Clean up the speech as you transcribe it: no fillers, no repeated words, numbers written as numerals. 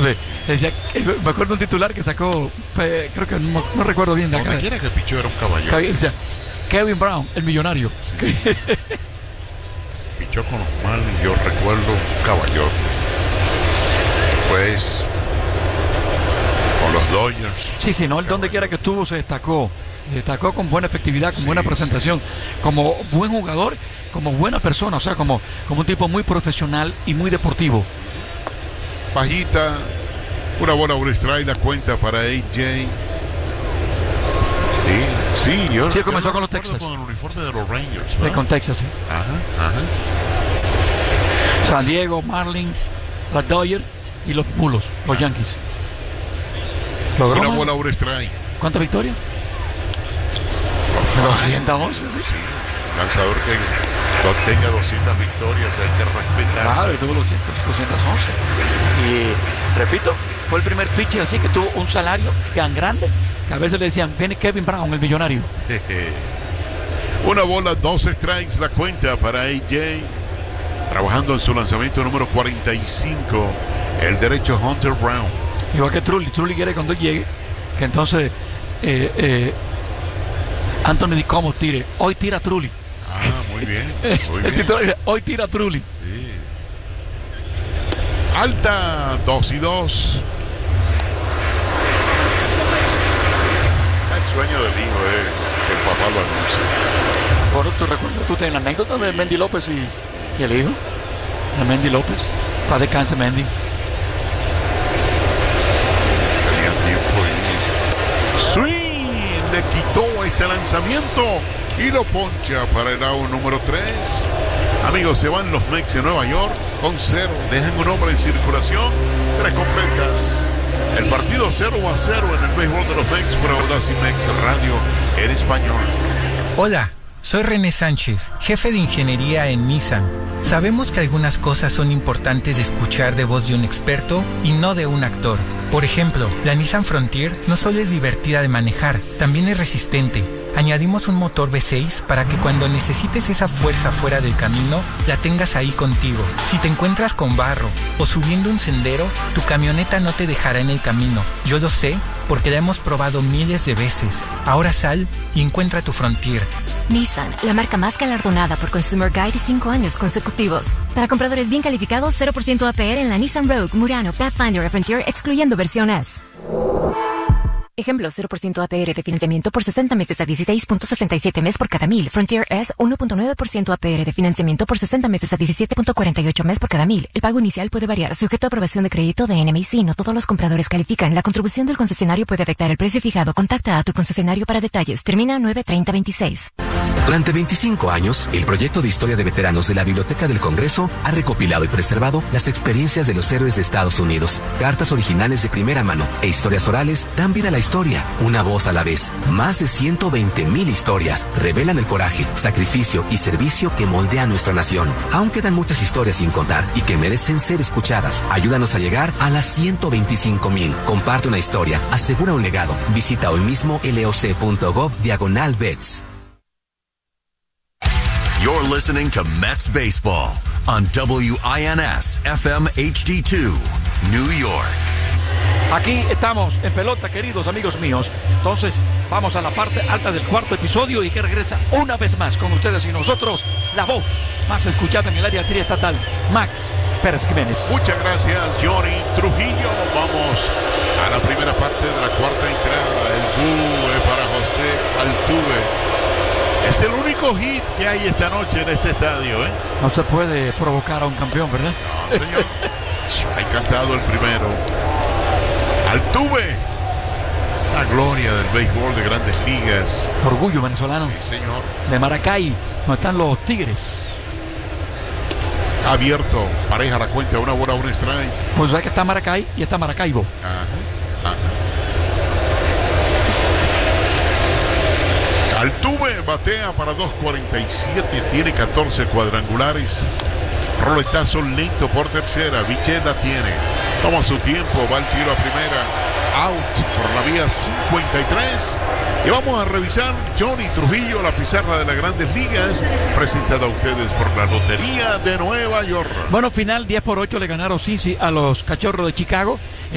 decía, me acuerdo un titular que sacó, creo que no recuerdo bien de acá. Donde quiera que pichó era un caballo. Decía, Kevin Brown, el millonario. Sí. Pichó con los Marlins, yo recuerdo un caballote. Pues con los Dodgers. Sí, no, el donde quiera que estuvo se destacó con buena efectividad, con buena presentación, como buen jugador, como buena persona, o sea, como un tipo muy profesional y muy deportivo. Bajita, una bola, un strike, la cuenta para AJ. Sí, comenzó con los Texas. Con el uniforme de los Rangers, ¿verdad? Con Texas, sí. Ajá. San Diego, Marlins, los Dodgers y los Pulos, los Yankees. Una bola, un strike. ¿Cuántas victorias? 211, sí. Lanzador que obtenga 200 victorias hay que respetar. Claro, tuvo 211. Y repito, fue el primer pitcher así que tuvo un salario tan grande que a veces le decían, viene Kevin Brown, el millonario. Una bola, 2 strikes, la cuenta para AJ. Trabajando en su lanzamiento número 45, el derecho Hunter Brown. Igual que Trulli quiere cuando llegue, que entonces Anthony DiComo tire. Hoy tira Trulli. Muy bien. El titular dice, hoy tira Trulli. Sí. Alta, 2-2. El sueño del hijo es que el papá lo anuncie. Bueno, ¿tú recuerdas? ¿Tú tienes la anécdota de Mendy López y el hijo? De Mendy López. Para descanse Mendy. Tenía tiempo y swing, le quitó este lanzamiento y lo poncha para el out número 3. Amigos, se van los Mets de Nueva York con 0. Dejan un hombre en circulación. 3 completas. El partido 0-0 en el béisbol de los Mets por Audacy Mex Radio en español. Hola, soy René Sánchez, jefe de ingeniería en Nissan. Sabemos que algunas cosas son importantes de escuchar de voz de un experto y no de un actor. Por ejemplo, la Nissan Frontier no solo es divertida de manejar, también es resistente. Añadimos un motor V6 para que cuando necesites esa fuerza fuera del camino, la tengas ahí contigo. Si te encuentras con barro o subiendo un sendero, tu camioneta no te dejará en el camino. Yo lo sé porque la hemos probado miles de veces. Ahora sal y encuentra tu Frontier. Nissan, la marca más galardonada por Consumer Guide 5 años consecutivos. Para compradores bien calificados, 0% APR en la Nissan Rogue, Murano, Pathfinder y Frontier, excluyendo versión S. Ejemplo, 0% APR de financiamiento por 60 meses a 16.67 mes por cada 1000. Frontier S, 1.9% APR de financiamiento por 60 meses a 17.48 mes por cada 1000. El pago inicial puede variar, sujeto a aprobación de crédito de NMIC. No todos los compradores califican. La contribución del concesionario puede afectar el precio fijado. Contacta a tu concesionario para detalles. Termina 9/30/26. Durante 25 años, el proyecto de historia de veteranos de la Biblioteca del Congreso ha recopilado y preservado las experiencias de los héroes de Estados Unidos. Cartas originales de primera mano e historias orales dan vida a la historia, una voz a la vez. Más de 120,000 historias revelan el coraje, sacrificio y servicio que moldea nuestra nación. Aún quedan muchas historias sin contar y que merecen ser escuchadas. Ayúdanos a llegar a las 125,000. Comparte una historia, asegura un legado. Visita hoy mismo loc.gov/vets. You're listening to Mets Baseball on WINS FM HD2, New York. Aquí estamos en pelota, queridos amigos míos. Entonces, vamos a la parte alta del cuarto episodio y que regresa una vez más con ustedes y nosotros, la voz más escuchada en el área triestatal, Max Pérez Jiménez. Muchas gracias, Johnny Trujillo. Vamos a la primera parte de la cuarta entrada. El bue para José Altuve. Es el único hit que hay esta noche en este estadio, ¿eh? No se puede provocar a un campeón, ¿verdad? No, señor. Ha encantado el primero. Altuve, la gloria del béisbol de Grandes Ligas. Orgullo venezolano. Sí, señor. De Maracay, donde están los Tigres. Abierto, pareja la cuenta, una bola, un strike. Pues ya que está Maracay y está Maracaibo. Ajá. Altuve batea para 2.47, tiene 14 cuadrangulares. Roletazo lento por tercera, Bichel la tiene. Toma su tiempo, va el tiro a primera. Out por la vía 53. Y vamos a revisar, Johnny Trujillo, la pizarra de las Grandes Ligas, presentada a ustedes por la Lotería de Nueva York. Bueno, final 10-8 le ganaron Cincy a los Cachorros de Chicago.